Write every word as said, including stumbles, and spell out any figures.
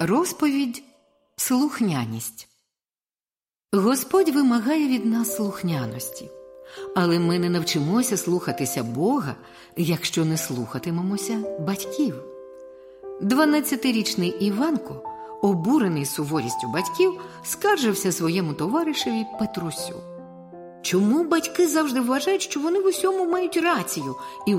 Розповідь «Слухняність». Господь вимагає від нас слухняності, але ми не навчимося слухатися Бога, якщо не слухатимемося батьків. Дванадцятирічний Іванко, обурений суворістю батьків, скаржився своєму товаришеві Петрусю. Чому батьки завжди вважають, що вони в усьому мають рацію і